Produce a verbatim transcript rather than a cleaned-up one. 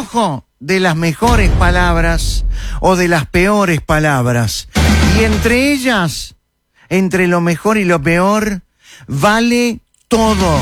ojo, de las mejores palabras o de las peores palabras. Y entre ellas, entre lo mejor y lo peor, vale todo.